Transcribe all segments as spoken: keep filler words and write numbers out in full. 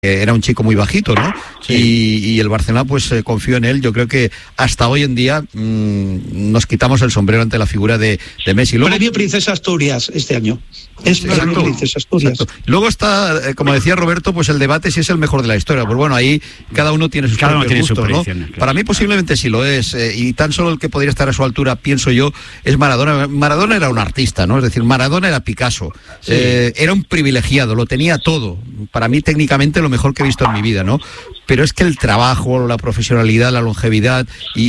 era un chico muy bajito, ¿no? Sí. Y, y el Barcelona pues eh, confió en él. Yo creo que hasta hoy en día mmm, nos quitamos el sombrero ante la figura de, de Messi. Luego, Premio Princesa Asturias este año. Es Premio Princesa Asturias. Exacto. Luego está, eh, como decía Roberto, pues el debate si es el mejor de la historia. Pues bueno, ahí cada uno tiene sus cada propios uno tiene gustos, su ¿no? claro. Para mí posiblemente sí lo es. Eh, y tan solo el que podría estar a su altura, pienso yo, es Maradona. Maradona era un artista, ¿no? Es decir, Maradona era Picasso. Sí. Eh, era un privilegiado, lo tenía todo. Para mí técnicamente lo mejor que he visto en mi vida, ¿no? Pero es que el trabajo, la profesionalidad, la longevidad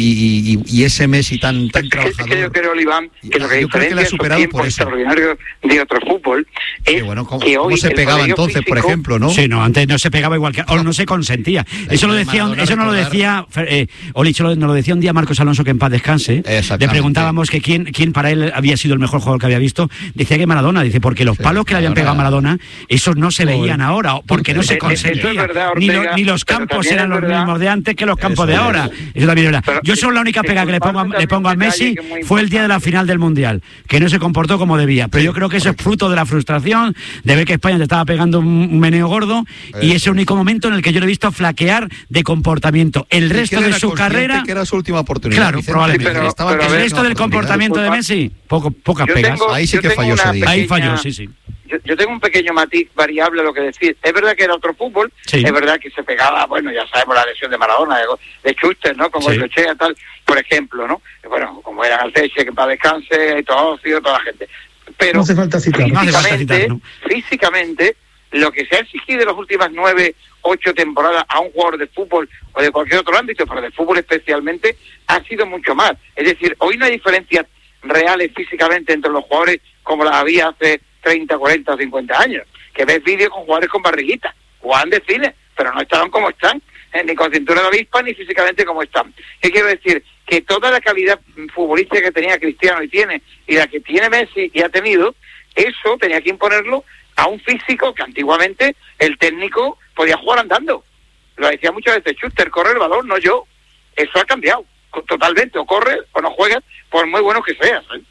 y, y, y ese Messi tan, tan es trabajador. Es que yo creo, Oliván, que lo que yo creo que le ha superado por eso. Extraordinario de otro fútbol es sí, bueno, ¿cómo, que hoy ¿cómo se pegaba entonces, físico, por ejemplo, no? Sí, no, antes no se pegaba igual que, o no se consentía. Eso lo decía, eso no lo decía, eh, Oli, eso no lo decía un día Marcos Alonso, que en paz descanse. Le preguntábamos que quién, quién para él había sido el mejor jugador que había visto. Decía que Maradona, dice, porque los sí, palos que le habían pegado a Maradona, esos no se veían Oye. ahora, porque no se consentía. Es verdad, Ortega, ni, lo, ni los campos eran los mismos de antes que los campos eso de ahora. Es. Eso también es verdad. Yo solo la única pega que le pongo, a, le pongo a Messi fue el día de la final del Mundial, que no se comportó como debía. Pero yo creo que eso es fruto de la frustración, de ver que España te estaba pegando un meneo gordo, eso. Y es el único momento en el que yo le he visto flaquear de comportamiento. El resto de su carrera... que era su última oportunidad. Claro, Vicente, probablemente. Sí, pero, estaba pero el resto del comportamiento de Messi, poco, pocas yo pegas. Tengo, Ahí sí que falló ese día. Ahí falló, sí, sí. Yo, yo tengo un pequeño matiz variable a lo que decir. Es verdad que era otro fútbol, sí. Es verdad que se pegaba, bueno, ya sabemos la lesión de Maradona, de, de Schuster, ¿no? Como sí. el Ochea, tal, por ejemplo, ¿no? Bueno, como era Alteche, que para descanse, y todo, toda la gente. Pero no hace falta citar, físicamente, no hace falta citar, ¿no? físicamente, lo que se ha exigido en las últimas nueve, ocho temporadas a un jugador de fútbol o de cualquier otro ámbito, pero de fútbol especialmente, ha sido mucho más. Es decir, hoy no hay diferencias reales físicamente entre los jugadores como las había hace treinta, cuarenta o cincuenta años, que ves vídeos con jugadores con barriguita, jugaban de cine, pero no estaban como están, eh, ni con cintura de avispa, ni físicamente como están. ¿Qué quiero decir? Que toda la calidad futbolística que tenía Cristiano y tiene, y la que tiene Messi y ha tenido, eso tenía que imponerlo a un físico que antiguamente el técnico podía jugar andando. Lo decía muchas veces Schuster, corre el balón, no yo. Eso ha cambiado totalmente, o corre o no juegas, por muy bueno que seas, ¿eh?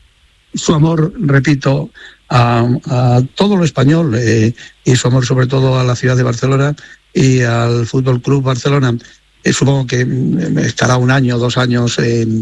Su amor, repito, a, a todo lo español, eh, y su amor sobre todo a la ciudad de Barcelona y al Fútbol Club Barcelona. Eh, supongo que estará un año, dos años en,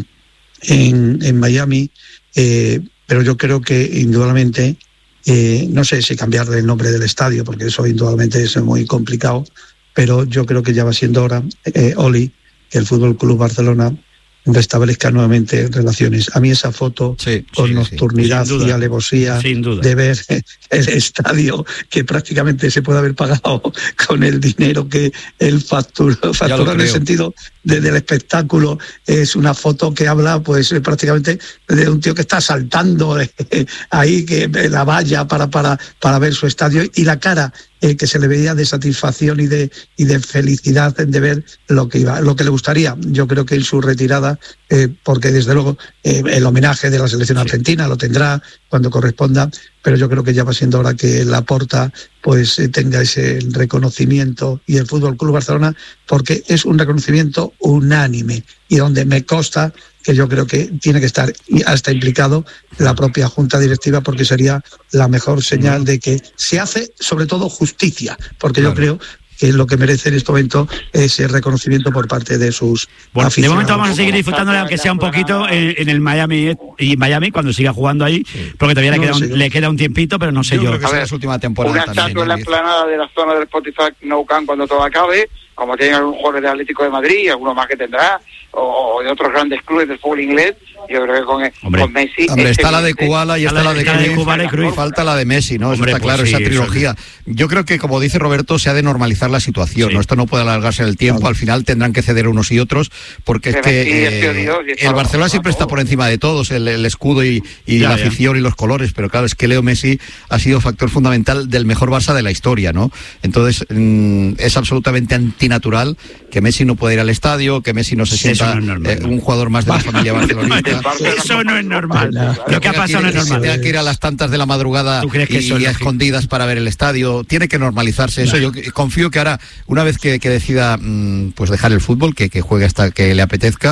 en, en Miami, eh, pero yo creo que indudablemente, eh, no sé si cambiar el nombre del estadio, porque eso indudablemente es muy complicado, pero yo creo que ya va siendo hora, eh, Oli, que el Fútbol Club Barcelona restablezca nuevamente relaciones. A mí esa foto sí, con sí, nocturnidad sí. y alevosía de ver el estadio que prácticamente se puede haber pagado con el dinero que él facturó, facturó en el sentido de, del espectáculo, es una foto que habla pues prácticamente de un tío que está saltando eh, ahí que la valla para, para, para ver su estadio, y la cara Eh, que se le veía de satisfacción y de y de felicidad de ver lo que iba, lo que le gustaría. Yo creo que en su retirada, eh, porque desde luego eh, el homenaje de la selección argentina lo tendrá cuando corresponda, pero yo creo que ya va siendo hora que Laporta pues eh, tenga ese reconocimiento, y el Fútbol Club Barcelona, porque es un reconocimiento unánime y donde me consta que yo creo que tiene que estar hasta implicado la propia Junta Directiva, porque sería la mejor señal de que se hace sobre todo justicia, porque claro. yo creo que lo que merece en este momento es el reconocimiento por parte de sus bueno, aficionados. De momento vamos a seguir disfrutándole, aunque sea un poquito, en, en el Miami y Miami cuando siga jugando ahí, sí. porque todavía no le, queda un, le queda un tiempito, pero no sé yo. Yo creo que será su última temporada. Una estatua en la explanada de la zona del Spotify Nou Camp cuando todo acabe, como tienen algunos jugadores del Atlético de Madrid, algunos más que tendrá, o, o de otros grandes clubes del fútbol inglés. Yo creo que con, con Messi... Hombre, está la de Kubala y está la de, la de Kubala y Cruyff. Falta la de Messi, ¿no? Hombre, eso está pues claro, sí, esa trilogía. Eso... Yo creo que, como dice Roberto, se ha de normalizar la situación, sí. ¿no? Esto no puede alargarse en el tiempo, claro. Al final tendrán que ceder unos y otros, porque es que eh, el Barcelona siempre está por encima de todos, el, el escudo y, y ya, la ya. afición y los colores, pero claro, es que Leo Messi ha sido factor fundamental del mejor Barça de la historia, ¿no? Entonces, mmm, es absolutamente antinatural que Messi no pueda ir al estadio, que Messi no se sienta no normal, eh, no. un jugador más de la familia barcelonista. Eso no es normal. No, lo que ha pasado no es normal. Tiene que ir a las tantas de la madrugada y, y a escondidas para ver el estadio. Tiene que normalizarse eso. Yo confío que ahora, una vez que, que decida mmm, pues dejar el fútbol, que, que juegue hasta que le apetezca,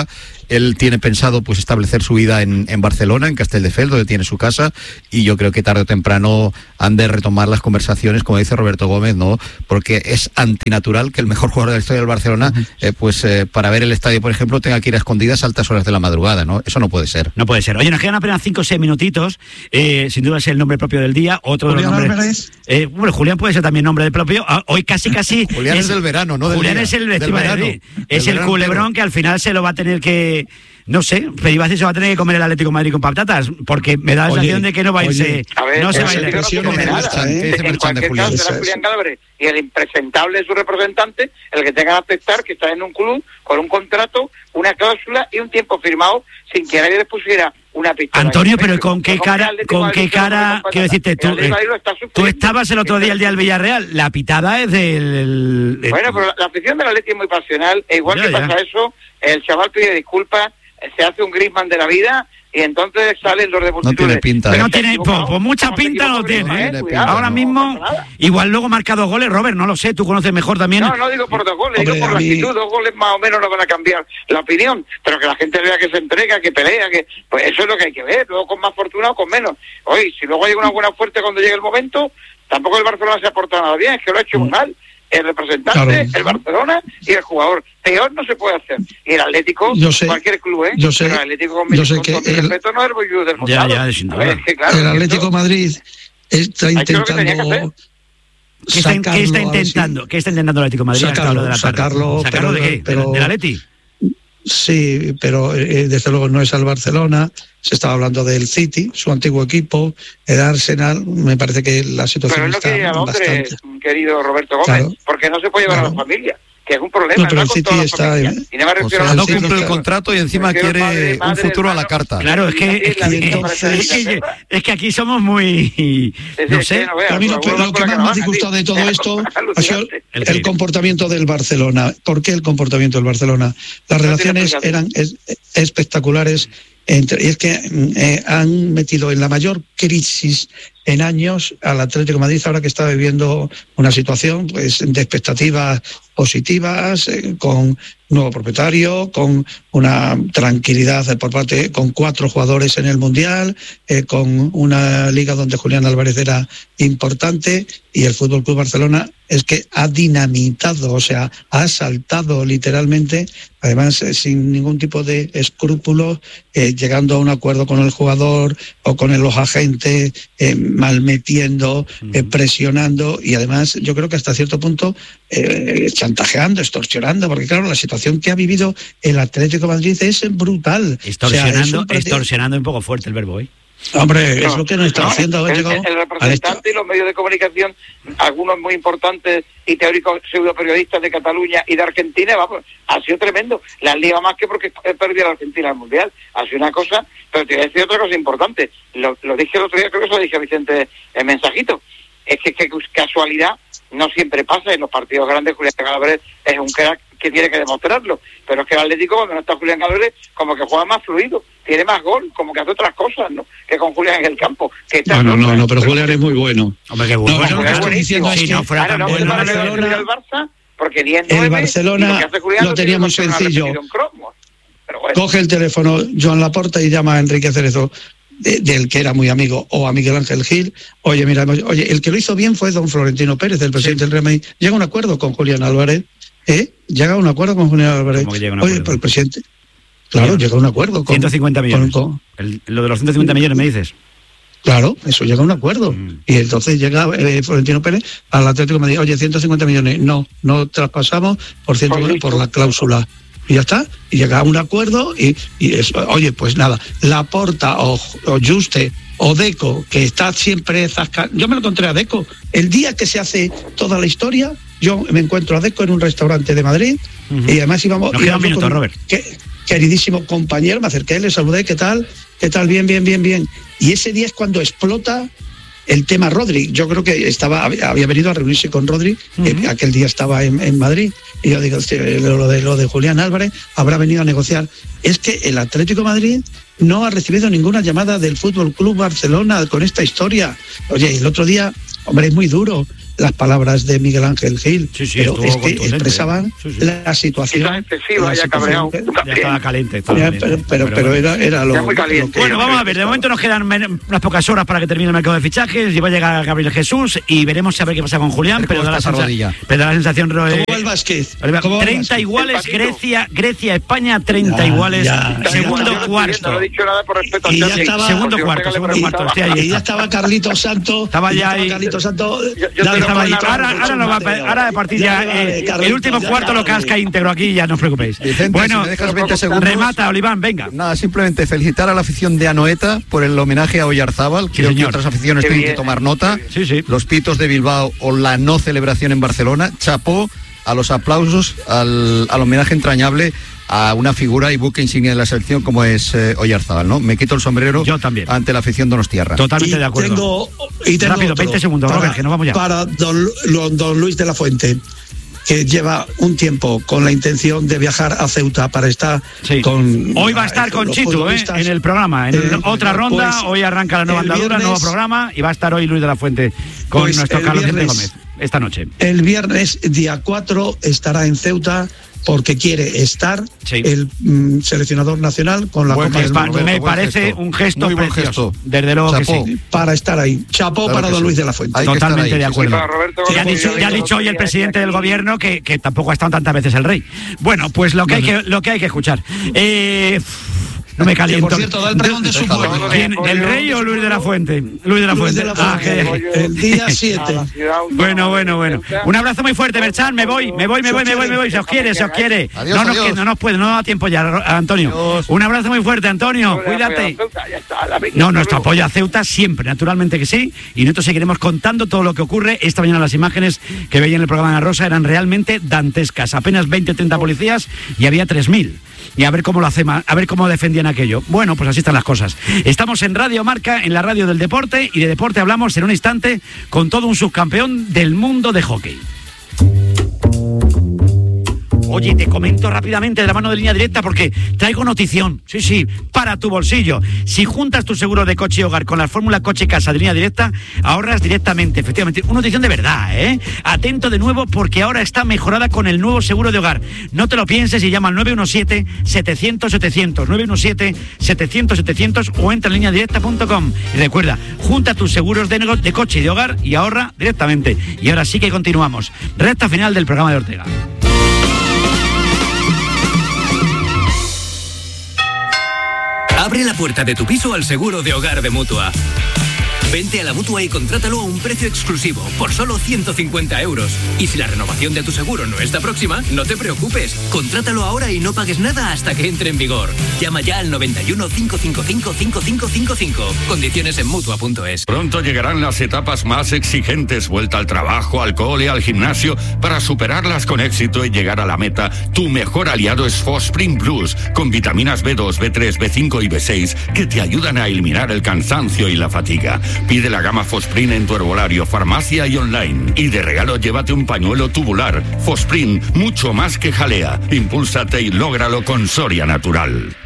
él tiene pensado pues establecer su vida en, en Barcelona, en Castelldefels, donde tiene su casa, y yo creo que tarde o temprano han de retomar las conversaciones, como dice Roberto Gómez, ¿no? Porque es antinatural que el mejor jugador de la historia del Barcelona, eh, pues eh, para ver el estadio, por ejemplo, tenga que ir a escondidas a altas horas de la madrugada, ¿no? Eso no puede ser. No puede ser. Oye, nos quedan apenas cinco o seis minutitos, eh, sin duda es el nombre propio del día, otro de los nombres... Eh, bueno, Julián puede ser también nombre de propio, hoy casi casi... Julián es, es del verano, ¿no? Del Julián día. es el, del verano, es el culebrón que al final se lo va a tener que... No sé, pero iba a decir se va a tener que comer el Atlético de Madrid con patatas, porque me da la sensación de que no va a irse, a ver, no se va a ir. ir. No se come nada, ¿eh? En cualquier caso será Julián Álvarez y el impresentable de su representante, el que tenga que aceptar que está en un club con un contrato, una cláusula y un tiempo firmado sin que nadie le pusiera una pistola. Antonio, pero ¿con qué cara, con qué cara, quiero decirte, tú, eh, tú estabas el otro día el día del Villarreal, la pitada es del... El... Bueno, pero la afición del Atleti es muy pasional, e igual ya, que pasa ya. eso, el chaval pide disculpas, se hace un Griezmann de la vida y entonces salen los de multitudes. No tiene pinta. Pero no tiene, pues, pues mucha pinta no tiene. ¿eh? Cuidado, Ahora no, mismo, no igual luego marca dos goles, Robert, no lo sé, tú conoces mejor también. No, no digo por dos goles, Hombre, digo por la mí... actitud, dos goles más o menos no van a cambiar la opinión, pero que la gente vea que se entrega, que pelea, que pues eso es lo que hay que ver, luego con más fortuna o con menos. Oye, si luego hay una buena fuerte cuando llegue el momento, tampoco el Barcelona se ha portado nada bien, es que lo ha hecho muy mal. El representante, claro. el Barcelona y el jugador. Peor no se puede hacer. Y el Atlético, sé, cualquier club, ¿eh? Yo sé, Pero el Atlético con, yo sé con, que con el, respeto no es el bollo del ya, ya, sin duda. Es que, claro, el Atlético de Madrid está intentando... ¿Qué está, ¿Qué está intentando? ¿Qué está intentando el Atlético de Madrid? Sacarlo, de la sacarlo, ¿Sacarlo pero, de qué? Pero, ¿Del Atleti? Sí, pero eh, desde luego no es al Barcelona. Se estaba hablando del City, su antiguo equipo, el Arsenal. Me parece que la situación está bastante... Pero no quería a Londres, querido Roberto Gómez, claro, porque no se puede llevar claro. a la familia, que es un problema. No, pero el City está... En... Y no, me o sea, a no cumple el contrato y encima quiere madre, madre, un futuro hermano, a la carta. Claro, es que, es, que, entonces, es, que, es que aquí somos muy... No sé. A mí lo, lo que más me ha disgustado de todo esto ha sido el, el comportamiento del Barcelona. ¿Por qué el comportamiento del Barcelona? Las relaciones eran es, espectaculares. Entre, y es que eh, han metido en la mayor crisis en años al Atlético de Madrid, ahora que está viviendo una situación pues de expectativas positivas, eh, con nuevo propietario, con una tranquilidad por parte, con cuatro jugadores en el Mundial, eh, con una liga donde Julián Álvarez era importante, y el Fútbol Club Barcelona es que ha dinamitado, o sea, ha asaltado literalmente, además eh, sin ningún tipo de escrúpulos, eh, llegando a un acuerdo con el jugador o con los agentes, eh, malmetiendo, eh, presionando, y además yo creo que hasta cierto punto eh, chantajeando, extorsionando, porque claro, la situación que ha vivido el Atlético de Madrid es brutal. Extorsionando, o sea, es un... extorsionando un poco fuerte el verbo hoy. Hombre, no, es lo que nos está no, haciendo. El, el representante y los medios de comunicación, algunos muy importantes y teóricos pseudoperiodistas de Cataluña y de Argentina, vamos, ha sido tremendo. La han liado más que porque perdió la Argentina al Mundial. Ha sido una cosa, pero te voy a decir otra cosa importante. Lo, lo dije el otro día, creo que eso lo dije a Vicente en mensajito. Es que, que casualidad no siempre pasa en los partidos grandes. Julián Álvarez es un crack que tiene que demostrarlo, pero es que el Atlético, cuando no está Julián Álvarez, como que juega más fluido, tiene más gol, como que hace otras cosas, ¿no? Que con Julián en el campo. Que no, no, no, no, pero Julián es muy bueno. Hombre, qué bueno. No, bueno, no, no, estoy diciendo es si que no fuera tan bueno, el Barcelona, el Barça, porque ni en el Barcelona lo, lo tenía muy sencillo. Pero bueno. Coge el teléfono Joan Laporta y llama a Enrique Cerezo, De, del que era muy amigo, o a Miguel Ángel Gil. Oye, mira, oye, el que lo hizo bien fue don Florentino Pérez, el presidente sí. del Real Madrid. Llega a un acuerdo con Julián Álvarez, ¿eh? Llega a un acuerdo con Julián Álvarez. Oye, pues el presidente, claro, sí. llega a un acuerdo con ciento cincuenta millones. Con, con, el, lo de los ciento cincuenta millones me dices. Claro, eso llega a un acuerdo. Mm. Y entonces llega eh, Florentino Pérez al Atlético me dice, oye, ciento cincuenta millones, no, no traspasamos por ciento por, por la cláusula. Y ya está, y llega a un acuerdo y, y eso, oye, pues nada, Laporta o, o Juste o Deco, que está siempre zascando. Yo me lo encontré a Deco. El día que se hace toda la historia, yo me encuentro a Deco en un restaurante de Madrid, uh-huh. y además íbamos... Nos queda un minuto, Robert. Que, queridísimo compañero, me acerqué, le saludé, ¿qué tal? ¿Qué tal? Bien, bien, bien, bien. Y ese día es cuando explota el tema Rodri. Yo creo que estaba había venido a reunirse con Rodri, uh-huh. eh, aquel día estaba en, en Madrid, y yo digo, lo de, lo de Julián Álvarez habrá venido a negociar. Es que el Atlético de Madrid no ha recibido ninguna llamada del Fútbol Club Barcelona con esta historia. Oye, el otro día, hombre, es muy duro las palabras de Miguel Ángel Gil, sí, sí, pero es que expresaban sí, sí. la situación. Era excesiva, ya cabreado. Ya estaba caliente. Estaba ya, caliente. Pero, pero, pero, pero era, era lo, muy caliente. lo que... Bueno, vamos a ver, de momento nos quedan unas pocas horas para que termine el mercado de fichajes y va a llegar Gabriel Jesús y veremos a ver qué pasa con Julián, pero da, la sensa- pero da la sensación... ¿Cómo va el básquet? treinta iguales, Grecia, Grecia, España, treinta ya, iguales, ya, segundo ya, cuarto. No he dicho nada por respeto y ya sí, estaba, segundo cuarto, segundo cuarto. Y ya estaba Carlitos Santos. Estaba ya ahí. Carlitos Santos. Yo, yo estaba ahí. Ahora, ahora, no va, ahora de partir ya, ya eh, Carlitos, el último ya, cuarto ya, lo casca íntegro aquí, ya no os preocupéis. Vicente, bueno, si me dejas veinte segundos, remata, Oliván, venga. Nada, simplemente felicitar a la afición de Anoeta por el homenaje a Oyarzábal. Creo sí, que otras aficiones Qué tienen bien. que tomar nota. Sí, sí. Los pitos de Bilbao o la no celebración en Barcelona. Chapó a los aplausos, al, al homenaje entrañable a una figura y buque insignia de la selección como es eh, Oyarzábal, ¿no? Me quito el sombrero Yo también. ante la afición donostiarra. Totalmente y de acuerdo. Tengo, y tengo Rápido, veinte segundos, para, Robert, que nos vamos ya. Para don, don Luis de la Fuente, que lleva un tiempo con la intención de viajar a Ceuta para estar sí. con... Hoy va a estar con Chitu, ¿eh? En el programa, en eh, otra ronda, pues, hoy arranca la nueva andadura, nuevo programa, y va a estar hoy Luis de la Fuente con pues nuestro Carlos Vicente Gómez, esta noche. El viernes, día cuatro, estará en Ceuta, porque quiere estar sí. el mm, seleccionador nacional con la buen Copa gesto, del Mundo. Me parece gesto. un gesto Muy precioso. Gesto. Desde luego Chapó, que sí. Para estar ahí. Chapó claro para don sí. Luis de la Fuente. Hay Totalmente de acuerdo. Sí, Roberto, ya ha dicho, ya ha dicho hoy el presidente del gobierno que, que tampoco ha estado tantas veces el rey. Bueno, pues lo que, bueno. hay, que, lo que hay que escuchar. Eh... No me caliento. Que, por cierto, da el pregón de su pueblo. ¿Quién, ¿El rey o Luis de la Fuente? Luis de la Fuente. De la Fuente. Ah, que... El día siete. Bueno, bueno, bueno. Un abrazo muy fuerte, Berchan. Me voy, me voy, me voy, me voy, me voy. Se os quiere, se os quiere. Adiós, no, nos, adiós. no nos puede, no nos da tiempo ya, Antonio. Adiós. Un abrazo muy fuerte, Antonio. Cuídate. No, nuestro apoyo a Ceuta siempre, naturalmente que sí. Y nosotros seguiremos contando todo lo que ocurre. Esta mañana las imágenes que veía en el programa de La Rosa eran realmente dantescas. Apenas veinte o treinta policías y había tres mil. Y a ver cómo lo hacen, a ver cómo defendían aquello. Bueno, pues así están las cosas. Estamos en Radio Marca, en la radio del deporte, y de deporte hablamos en un instante con todo un subcampeón del mundo de hockey. Oye, te comento rápidamente de la mano de Línea Directa porque traigo notición, sí, sí, para tu bolsillo. Si juntas tu seguro de coche y hogar con la fórmula Coche Casa de Línea Directa, ahorras directamente, efectivamente. Una notición de verdad, ¿eh? Atento de nuevo porque ahora está mejorada con el nuevo seguro de hogar. No te lo pienses y llama al nueve uno siete, setecientos, setecientos, nueve uno siete, setecientos, setecientos o entra en línea directa punto com. Y recuerda, junta tus seguros de, de coche y de hogar y ahorra directamente. Y ahora sí que continuamos. Recta final del programa de Ortega. Abre la puerta de tu piso al seguro de hogar de Mutua. Vente a la Mutua y contrátalo a un precio exclusivo, por solo ciento cincuenta euros. Y si la renovación de tu seguro no está próxima, no te preocupes. Contrátalo ahora y no pagues nada hasta que entre en vigor. Llama ya al noventa y uno, cinco cinco cinco, cinco cinco cinco cinco. Condiciones en Mutua punto es. Pronto llegarán las etapas más exigentes, vuelta al trabajo, al cole, al gimnasio, para superarlas con éxito y llegar a la meta. Tu mejor aliado es Fosprint Plus, con vitaminas B dos, B tres, B cinco y B seis, que te ayudan a eliminar el cansancio y la fatiga. Pide la gama Fosprint en tu herbolario, farmacia y online. Y de regalo llévate un pañuelo tubular. Fosprint, mucho más que jalea. Impúlsate y lógralo con Soria Natural.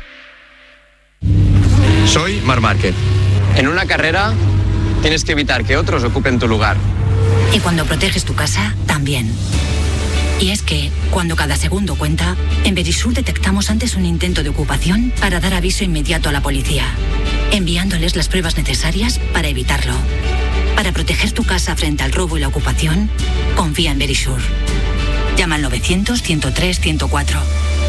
Soy Marc Márquez. En una carrera tienes que evitar que otros ocupen tu lugar. Y cuando proteges tu casa, también. Y es que, cuando cada segundo cuenta, en Verisur detectamos antes un intento de ocupación para dar aviso inmediato a la policía, enviándoles las pruebas necesarias para evitarlo. Para proteger tu casa frente al robo y la ocupación, confía en Verisur. Llama al novecientos, ciento tres, ciento cuatro.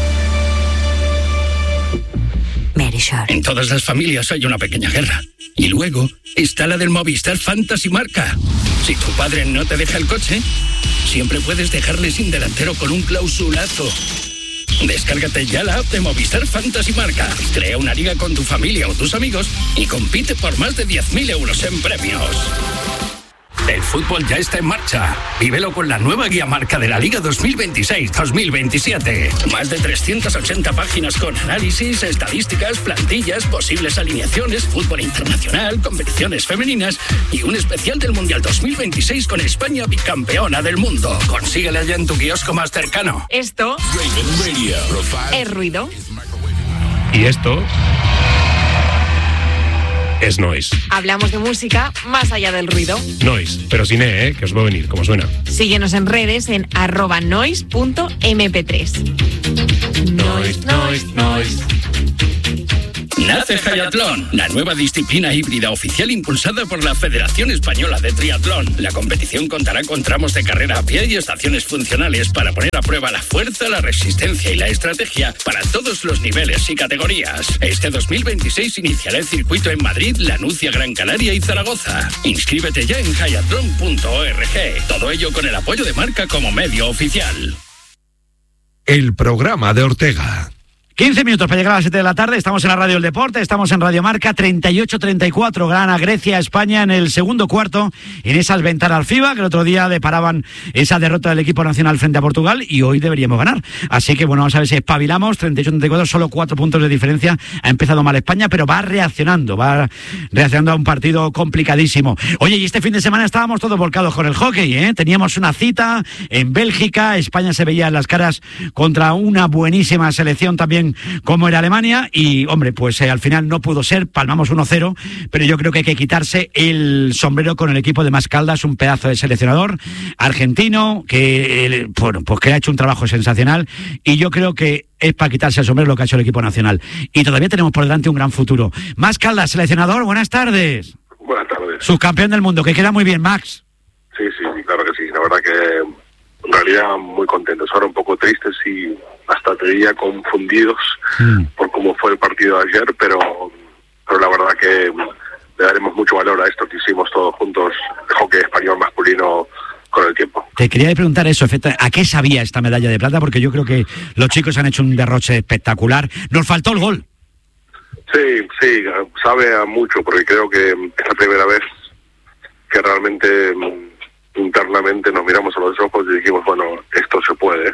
Verisur. En todas las familias hay una pequeña guerra. Y luego está la del Movistar Fantasy Marca. Si tu padre no te deja el coche, siempre puedes dejarle sin delantero con un clausulazo. Descárgate ya la app de Movistar Fantasy Marca. Crea una liga con tu familia o tus amigos y compite por más de diez mil euros en premios. El fútbol ya está en marcha. Vívelo con la nueva guía marca de la Liga dos mil veintiséis dos mil veintisiete. Más de trescientas ochenta páginas con análisis, estadísticas, plantillas, posibles alineaciones, fútbol internacional, competiciones femeninas y un especial del Mundial dos mil veintiséis con España bicampeona del mundo. Consíguela ya en tu kiosco más cercano. Esto es ruido. ¿Y esto? es Noise. Hablamos de música más allá del ruido. Noise, pero sin E, ¿eh? Que os va a venir, como suena. Síguenos en redes en arroba noise punto eme pe tres. Noise, noise, noise. Nace Hayatlón, la nueva disciplina híbrida oficial impulsada por la Federación Española de Triatlón. La competición contará con tramos de carrera a pie y estaciones funcionales para poner a prueba la fuerza, la resistencia y la estrategia para todos los niveles y categorías. Este dos mil veintiséis iniciará el circuito en Madrid, Lanucia, Gran Canaria y Zaragoza. Inscríbete ya en hayatlón punto org. Todo ello con el apoyo de Marca como medio oficial. El programa de Ortega. quince minutos para llegar a las siete de la tarde, estamos en la Radio del Deporte, estamos en Radio Marca. Treinta y ocho treinta y cuatro gana Grecia a España en el segundo cuarto, en esas ventanas FIBA que el otro día deparaban esa derrota del equipo nacional frente a Portugal, y hoy deberíamos ganar. Así que bueno, vamos a ver si espabilamos. Treinta y ocho treinta y cuatro, solo cuatro puntos de diferencia. Ha empezado mal España, pero va reaccionando, va reaccionando a un partido complicadísimo. Oye, y este fin de semana estábamos todos volcados con el hockey, ¿eh? Teníamos una cita en Bélgica, España se veía en las caras contra una buenísima selección también como era Alemania, y hombre, pues eh, al final no pudo ser, palmamos uno cero, pero yo creo que hay que quitarse el sombrero con el equipo de Mascaldas, un pedazo de seleccionador argentino que, eh, bueno, pues que ha hecho un trabajo sensacional, y yo creo que es para quitarse el sombrero lo que ha hecho el equipo nacional, y todavía tenemos por delante un gran futuro. Mascaldas, seleccionador, buenas tardes. Buenas tardes. Subcampeón del mundo, que queda muy bien, Max. Sí, sí, sí, claro que sí, la verdad que en realidad muy contentos, ahora un poco tristes y hasta te diría confundidos mm. por cómo fue el partido de ayer, pero, pero la verdad que le daremos mucho valor a esto que hicimos todos juntos, el hockey español masculino, con el tiempo. Te quería preguntar eso, ¿a qué sabía esta medalla de plata? Porque yo creo que los chicos han hecho un derroche espectacular. Nos faltó el gol. Sí, sí, sabe a mucho, porque creo que es la primera vez que realmente internamente nos miramos a los ojos y dijimos, bueno, esto se puede.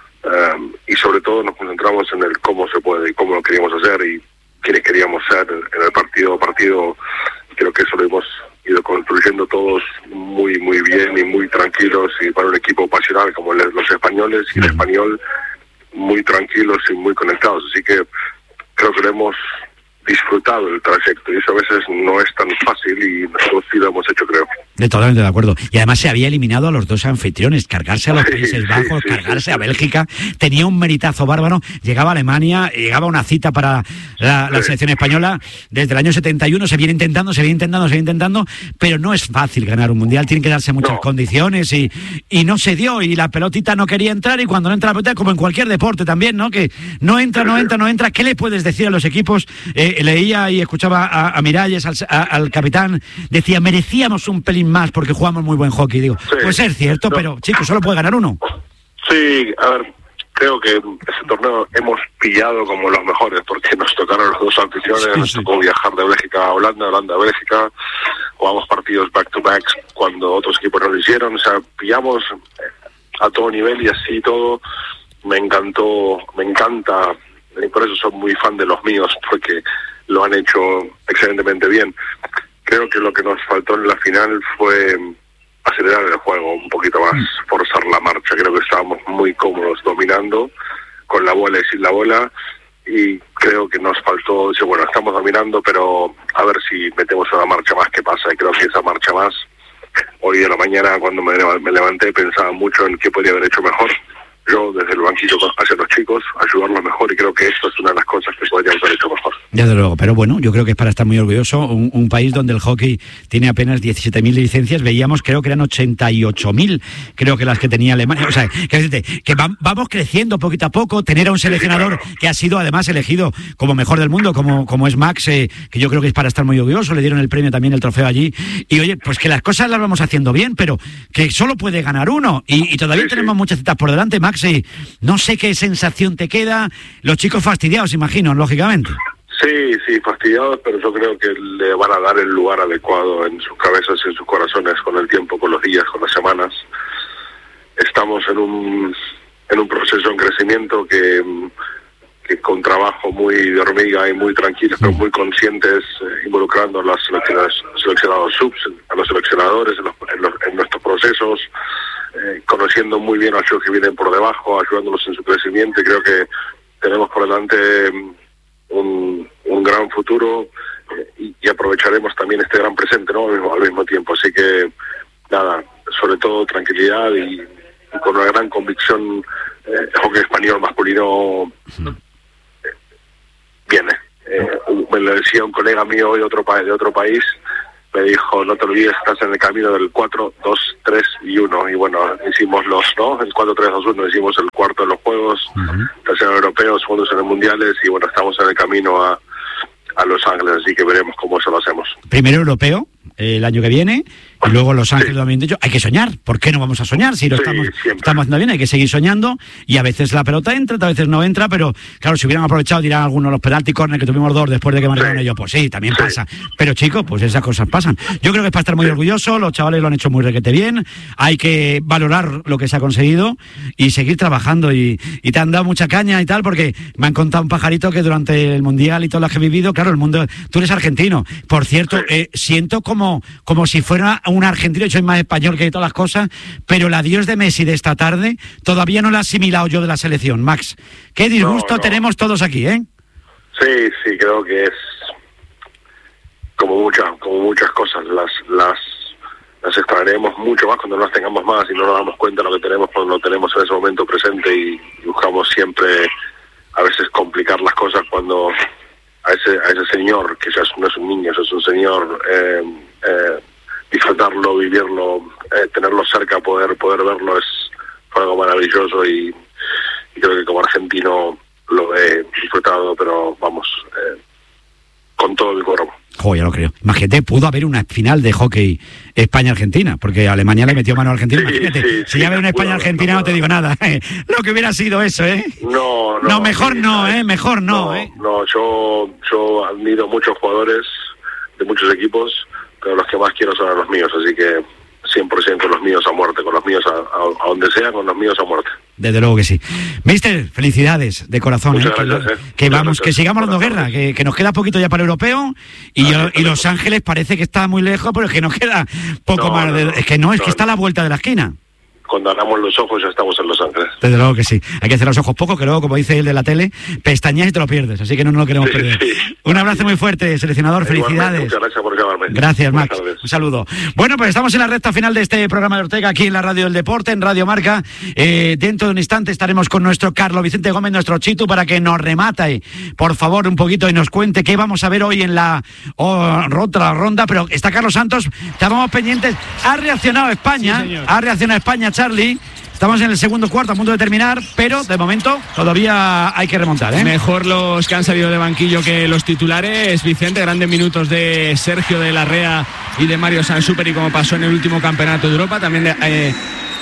Um, y sobre todo nos concentramos en el cómo se puede y cómo lo queríamos hacer y quiénes queríamos ser en el partido a partido. Creo que eso lo hemos ido construyendo todos muy muy bien y muy tranquilos, y para un equipo pasional como los españoles y el español, muy tranquilos y muy conectados. Así que creo que lo hemos disfrutado el trayecto, y eso a veces no es tan fácil, y nosotros sí lo hemos hecho, creo. De totalmente de acuerdo. Y además se había eliminado a los dos anfitriones, cargarse a los sí, Países Bajos, sí, sí, cargarse sí, a Bélgica, tenía un meritazo bárbaro, llegaba a Alemania, llegaba una cita para la, la sí. selección española desde el año setenta y uno, se viene intentando, se viene intentando, se viene intentando, pero no es fácil ganar un mundial, tienen que darse muchas no. condiciones, y, y no se dio, y la pelotita no quería entrar, y cuando no entra la pelotita, como en cualquier deporte también, ¿no? Que no entra, no entra, no entra. ¿Qué le puedes decir a los equipos? Eh, leía y escuchaba a, a Miralles, al, a, al capitán, decía, merecíamos un pelín más porque jugamos muy buen hockey. Digo, sí. pues es cierto, no. pero chicos, solo puede ganar uno. Sí, a ver, creo que ese torneo hemos pillado como los mejores, porque nos tocaron los dos anfitriones, sí, nos sí. tocó viajar de Bélgica a Holanda, Holanda a Bélgica, jugamos partidos back to back cuando otros equipos no lo hicieron, o sea, pillamos a todo nivel, y así todo me encantó, me encanta, y por eso soy muy fan de los míos, porque lo han hecho excelentemente bien. Creo que lo que nos faltó en la final fue acelerar el juego un poquito más, forzar la marcha. Creo que estábamos muy cómodos dominando con la bola y sin la bola, y creo que nos faltó decir, bueno, estamos dominando, pero a ver si metemos una marcha más, ¿qué pasa? Y creo que esa marcha más, hoy de la mañana cuando me, me levanté pensaba mucho en qué podría haber hecho mejor. Yo desde el banquillo hacia los chicos, ayudarlos mejor, y creo que esto es una de las cosas que podríamos haber hecho mejor. Desde luego, pero bueno, yo creo que es para estar muy orgulloso, un, un país donde el hockey tiene apenas diecisiete mil licencias, veíamos, creo que eran ochenta y ocho mil, creo que las que tenía Alemania, o sea, que, que va, vamos creciendo poquito a poco, tener a un seleccionador sí, claro. que ha sido además elegido como mejor del mundo, como, como es Max, eh, que yo creo que es para estar muy orgulloso, le dieron el premio también, el trofeo allí, y oye, pues que las cosas las vamos haciendo bien, pero que solo puede ganar uno, y, y todavía sí, tenemos sí. muchas citas por delante, Max. Sí, no sé qué sensación te queda. Los chicos fastidiados, imagino, lógicamente. Sí, sí, fastidiados, pero yo creo que le van a dar el lugar adecuado en sus cabezas y en sus corazones con el tiempo, con los días, con las semanas. Estamos en un en un proceso en crecimiento que, que con trabajo muy de hormiga y muy tranquilos, pero muy conscientes, eh, involucrando a los seleccionados, seleccionados subs, a los seleccionadores en, los, en, los, en nuestros procesos, Eh, conociendo muy bien a los que vienen por debajo, ayudándolos en su crecimiento, y creo que tenemos por delante un, un gran futuro y, y aprovecharemos también este gran presente, ¿no? Al mismo, al mismo tiempo. Así que, nada, sobre todo tranquilidad y, y con una gran convicción, eh, el hockey español masculino eh, viene. Eh, me lo decía un colega mío de otro, pa- de otro país, me dijo, no te olvides, estás en el camino del cuatro, dos, tres y uno. Y bueno, hicimos los, ¿no? El cuatro, tres, dos, uno, hicimos el cuarto de los Juegos, uh-huh. tercero en europeos, segundos en los mundiales, y bueno, estamos en el camino a, a Los Ángeles, así que veremos cómo eso lo hacemos. Primero europeo, eh, el año que viene, y luego Los Ángeles, sí. Lo habían dicho, hay que soñar. ¿Por qué no vamos a soñar? Si lo sí, estamos, estamos haciendo bien, hay que seguir soñando, y a veces la pelota entra, a veces no entra, pero claro, si hubieran aprovechado, dirán algunos los penalti corner que tuvimos dos después de que marcaron sí. ellos, pues sí, también sí. pasa. Pero chicos, pues esas cosas pasan. Yo creo que es para estar muy sí. orgulloso, los chavales lo han hecho muy requete bien, hay que valorar lo que se ha conseguido y seguir trabajando, y, y te han dado mucha caña y tal, porque me han contado un pajarito que durante el Mundial y todo lo que he vivido, claro, el mundo, tú eres argentino, por cierto, sí. eh, siento como, como si fuera un argentino, y soy más español que todas las cosas, pero el adiós de Messi de esta tarde todavía no lo he asimilado yo de la selección, Max. Qué disgusto no, no. tenemos todos aquí, ¿eh? Sí, sí, creo que es como muchas, como muchas cosas, las, las, las extraeremos mucho más cuando no las tengamos más y no nos damos cuenta de lo que tenemos cuando lo tenemos en ese momento presente, y, y buscamos siempre a veces complicar las cosas cuando a ese, a ese señor, que ya no es un niño, eso es un señor, eh, eh, disfrutarlo, vivirlo, eh, tenerlo cerca, poder poder verlo es fue algo maravilloso, y, y creo que como argentino lo he disfrutado, pero vamos, eh, con todo el cuerpo. Joder, ya lo creo. Imagínate, pudo haber una final de hockey España-Argentina, porque Alemania le metió mano a Argentina. Sí, Imagínate, sí, si sí, ya ve una España-Argentina no, no te digo nada. ¿eh? Lo que hubiera sido eso, ¿eh? No, no. No, mejor sí, no, ¿eh? Mejor no, no, ¿eh? No, yo, yo admiro muchos jugadores de muchos equipos, pero los que más quiero son a los míos, así que cien por ciento los míos a muerte, con los míos a, a, a donde sea, con los míos a muerte. Desde luego que sí. Mister, felicidades de corazón. Muchas ¿eh? gracias, que, eh. que vamos, gracias. que sigamos dando guerra, que, que nos queda poquito ya para el europeo, y, yo, y Los Ángeles parece que está muy lejos, pero es que nos queda poco no, más. No, de, es que no, es no, que está a la vuelta de la esquina. Cuando hagamos los ojos ya estamos en Los Ángeles. Desde luego que sí. Hay que hacer los ojos poco, que luego, como dice el de la tele, pestañas y te lo pierdes. Así que no nos lo queremos sí, perder. Sí. Un abrazo muy fuerte, seleccionador. Igualmente, felicidades. Muchas gracias por llamarme. Gracias, Max. Un saludo. Bueno, pues estamos en la recta final de este programa de Ortega, aquí en la Radio del Deporte, en Radio Marca. Eh, dentro de un instante estaremos con nuestro Carlos Vicente Gómez, nuestro Chitu, para que nos remate, por favor, un poquito y nos cuente qué vamos a ver hoy en la oh, otra ronda. Pero está Carlos Santos, estábamos pendientes. Ha reaccionado España, sí, ha reaccionado España, Charlie. Estamos en el segundo cuarto, a punto de terminar, pero de momento todavía hay que remontar, ¿eh? Mejor los que han salido de banquillo que los titulares, Vicente. Grandes minutos de Sergio de la Rea y de Mario Sansuperi, como pasó en el último campeonato de Europa. También de, eh,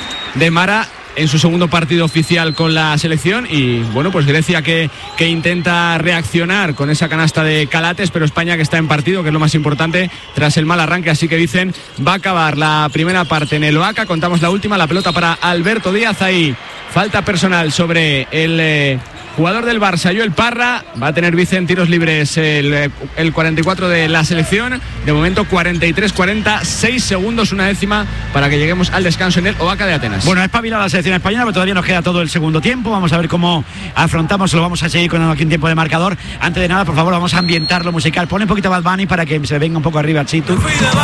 de Mara en su segundo partido oficial con la selección. Y bueno, pues Grecia que, que intenta reaccionar con esa canasta de Calates, pero España que está en partido, que es lo más importante tras el mal arranque. Así que dicen, va a acabar la primera parte en el Oaca. Contamos la última, la pelota para Alberto Díaz. Ahí falta personal sobre el eh, jugador del Barça, Joel Parra. Va a tener Vicente tiros libres el, el cuarenta y cuatro de la selección. De momento cuarenta y tres cuarenta, seis segundos, una décima para que lleguemos al descanso en el Oaca de Atenas. Bueno, espabilada la selección española, pero todavía nos queda todo el segundo tiempo. Vamos a ver cómo afrontamos, lo vamos a seguir con aquí en tiempo de marcador. Antes de nada, por favor, vamos a ambientar lo musical. Pone un poquito Bad Bunny para que se venga un poco arriba, Chito.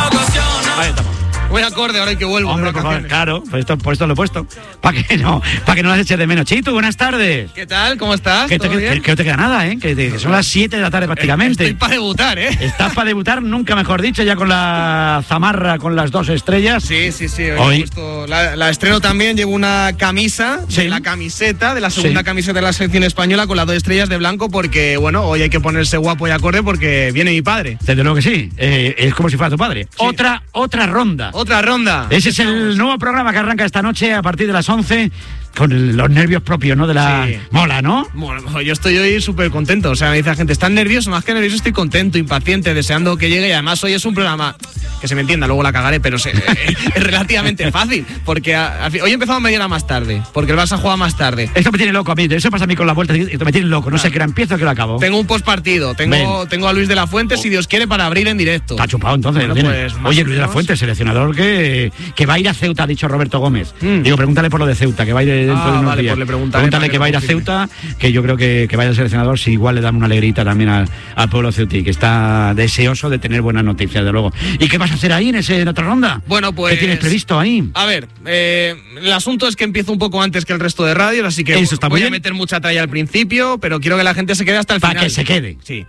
Ahí estamos. Buen acorde ahora que vuelvo. Hombre, por favor, claro, por esto, por esto lo he puesto. Para que no, para que no las eches de menos. Chito, buenas tardes. ¿Qué tal? ¿Cómo estás? Que, te, que, que no te queda nada, ¿eh? Que, que son las siete de la tarde prácticamente. Estoy para debutar, ¿eh? Estás para debutar, nunca mejor dicho, ya con la zamarra, con las dos estrellas. Sí, sí, sí. Hoy, hoy... Puesto la, la estreno también, llevo una camisa, sí. de la camiseta, de la segunda sí. camiseta de la selección española con las dos estrellas de blanco, porque, bueno, hoy hay que ponerse guapo y acorde porque viene mi padre. Desde luego que sí. Eh, es como si fuera tu padre. Sí. Otra, otra ronda. Otra ronda. Ese es el nuevo programa que arranca esta noche a partir de las once, con el, los nervios propios, ¿no? De la... Sí. Mola, ¿no? Bueno, yo estoy hoy súper contento. O sea, me dice la gente, ¿estás nervioso? Más que nervioso, estoy contento, impaciente, deseando que llegue. Y además hoy es un programa, que se me entienda, luego la cagaré, pero se, es relativamente fácil. Porque a, a, hoy he empezado media hora más tarde, porque el Barça juega más tarde. Esto me tiene loco a mí, eso pasa a mí con la vuelta, esto me tiene loco. No sé qué hora empiezo o qué hora acabo. Tengo un postpartido, tengo, tengo a Luis de la Fuente, oh. si Dios quiere, para abrir en directo. Está chupado entonces. Bueno, pues, oye, Luis de la Fuente, seleccionador que, que va a ir a Ceuta, ha dicho Roberto Gómez. Mm. Digo, pregúntale por lo de Ceuta, que va a ir dentro ah, de unos vale, días. Pues le preguntaré Pregúntale que va a ir a Ceuta, que yo creo que, que vaya al seleccionador, si igual le dan una alegrita también al, al pueblo ceutí, que está deseoso de tener buenas noticias, de luego. ¿Y qué vas a hacer ahí en, ese, en otra ronda? Bueno, pues... ¿Qué tienes previsto ahí? A ver, eh, el asunto es que empiezo un poco antes que el resto de radios, así que Eso está voy muy a bien. meter mucha tralla al principio, pero quiero que la gente se quede hasta el Para final. que se quede. Sí.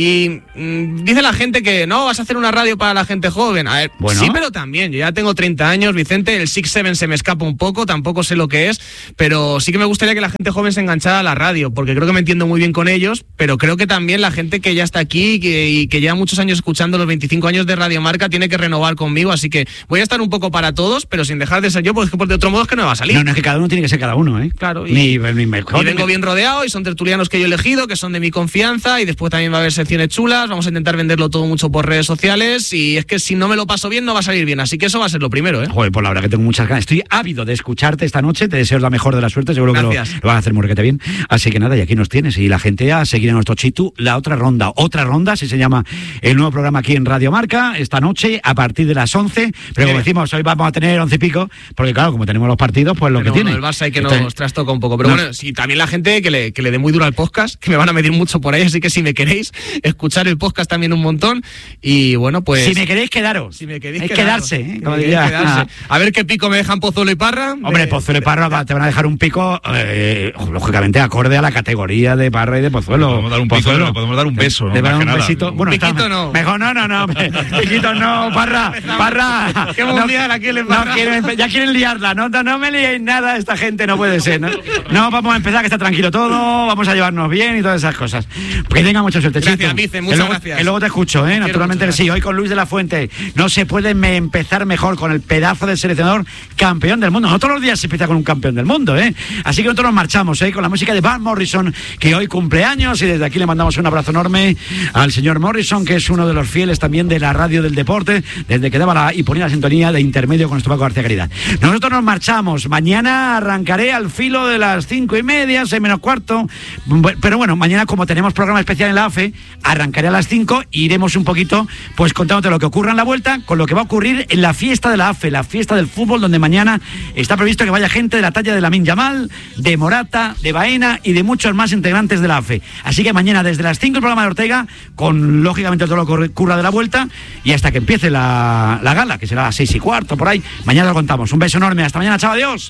Y mmm, dice la gente que no, vas a hacer una radio para la gente joven. A ver, bueno. Sí, pero también. Yo ya tengo treinta años, Vicente, el six seven se me escapa un poco, tampoco sé lo que es, pero sí que me gustaría que la gente joven se enganchara a la radio, porque creo que me entiendo muy bien con ellos, pero creo que también la gente que ya está aquí y que, y que lleva muchos años escuchando los veinticinco años de Radio Marca tiene que renovar conmigo, así que voy a estar un poco para todos, pero sin dejar de ser yo, porque de otro modo es que no me va a salir. No, no, es que cada uno tiene que ser cada uno, ¿eh? Claro. Y, ni, ni mejor. Y vengo bien rodeado y son tertulianos que yo he elegido, que son de mi confianza, y después también va a haber secciones chulas, vamos a intentar venderlo todo mucho por redes sociales, y es que si no me lo paso bien no va a salir bien, así que eso va a ser lo primero, ¿eh? Joder, pues la verdad que tengo muchas ganas. Estoy ávido de escucharte esta noche, te deseo la mejor de la suerte, seguro Gracias. que lo, lo vas a hacer morquete bien. Así que nada, y aquí nos tienes, y la gente a seguir en nuestro Chitu, la otra ronda, otra ronda, así se llama el nuevo programa aquí en Radio Marca, esta noche a partir de las once, pero como decimos, hoy vamos a tener once y pico, porque claro, como tenemos los partidos, pues lo pero que bueno, tiene. El Barça hay que Entonces, nos trastoca un poco, pero nos... bueno, sí, también la gente que le, que le dé muy duro al podcast, que me van a medir mucho por ahí, así que si me queréis escuchar el podcast también un montón, y bueno, pues... Si me queréis, quedaros. Si me queréis es quedaros, quedarse, ¿eh? Como si diría. quedarse. A ver qué pico me dejan Pozuelo y Parra. Hombre, de... Pozuelo y Parra te van a dejar un pico, eh, lógicamente, acorde a la categoría de Parra y de Pozuelo. Podemos dar un pico, Pozuelo. le podemos dar un beso, ¿no? Te van a dar un Nada. besito. Bueno, Piquito está, no. Mejor no, no, no. Piquito no, Parra. Parra. ¿Qué mundial aquí le no quieren, Ya quieren liarla. No, no, no me liéis nada, esta gente no puede ser, ¿no? No, vamos a empezar, que está tranquilo todo, vamos a llevarnos bien y todas esas cosas. Que tenga mucha suerte, Gracias, Chito. Vice, muchas que luego, gracias. Que luego te escucho, ¿eh? Naturalmente que sí. Hoy con Luis de la Fuente. No se puede me empezar mejor con el pedazo del seleccionador campeón del mundo. No todos los días se empieza con un campeón del mundo, ¿eh? Así que nosotros nos marchamos, ¿eh? Con la música de Van Morrison, que hoy cumple años, y desde aquí le mandamos un abrazo enorme al señor Morrison, que es uno de los fieles también de la radio del deporte, desde que daba la, y ponía la sintonía de intermedio con nuestro Paco García Caridad. Nosotros nos marchamos. Mañana arrancaré al filo de las cinco y media, seis menos cuarto. Pero bueno, mañana, como tenemos programa especial en la A F E, arrancaré a las cinco e iremos un poquito, pues contándote lo que ocurra en la vuelta, con lo que va a ocurrir en la fiesta de la A F E, la fiesta del fútbol, donde mañana está previsto que vaya gente de la talla de Lamine Yamal, de Morata, de Baena y de muchos más integrantes de la A F E. Así que mañana desde las cinco el programa de Ortega, con lógicamente todo lo que ocurra de la vuelta, y hasta que empiece la, la gala, que será a las seis y cuarto por ahí. Mañana lo contamos. Un beso enorme. Hasta mañana. Chao. Adiós.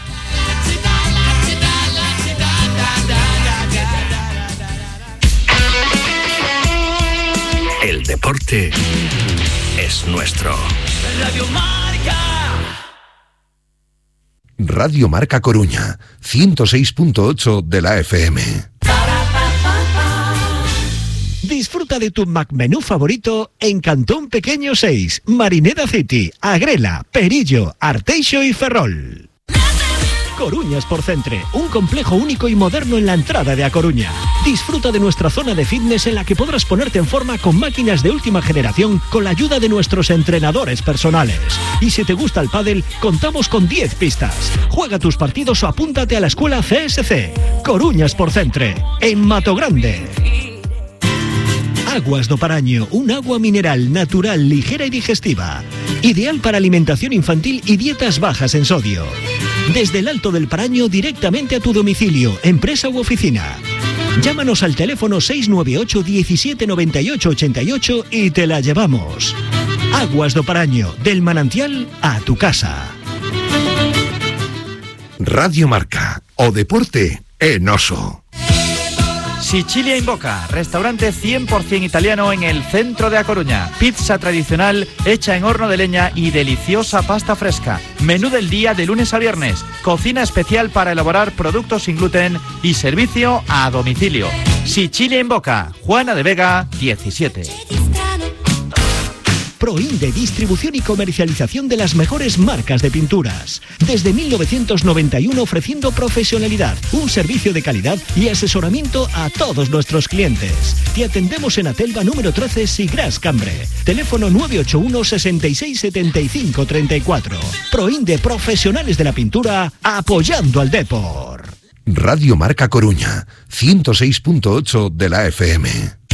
El deporte es nuestro. Radio Marca. Radio Marca Coruña, ciento seis punto ocho de la F M. Disfruta de tu McMenú favorito en Cantón Pequeño seis, Marineda City, Agrela, Perillo, Arteixo y Ferrol. Coruña Sport Centre, un complejo único y moderno en la entrada de A Coruña. Disfruta de nuestra zona de fitness en la que podrás ponerte en forma con máquinas de última generación con la ayuda de nuestros entrenadores personales. Y si te gusta el pádel, contamos con diez pistas. Juega tus partidos o apúntate a la escuela C S C. Coruña Sport Centre, en Mato Grande. Aguas do Paraño, un agua mineral natural, ligera y digestiva. Ideal para alimentación infantil y dietas bajas en sodio. Desde el Alto del Paraño directamente a tu domicilio, empresa u oficina. Llámanos al teléfono seis nueve ocho, diecisiete noventa y ocho, ochenta y ocho y te la llevamos. Aguas do Paraño, del manantial a tu casa. Radio Marca, o deporte en oso. Sicilia in Boca, restaurante cien por ciento italiano en el centro de A Coruña. Pizza tradicional hecha en horno de leña y deliciosa pasta fresca. Menú del día de lunes a viernes. Cocina especial para elaborar productos sin gluten y servicio a domicilio. Sicilia in Boca, Juana de Vega, diecisiete. Proinde, distribución y comercialización de las mejores marcas de pinturas. Desde mil novecientos noventa y uno ofreciendo profesionalidad, un servicio de calidad y asesoramiento a todos nuestros clientes. Te atendemos en Atelva número trece, Sigras Cambre. Teléfono nueve ocho uno, sesenta y seis, setenta y cinco, treinta y cuatro. Proinde, profesionales de la pintura, apoyando al deporte. Radio Marca Coruña, ciento seis punto ocho de la F M.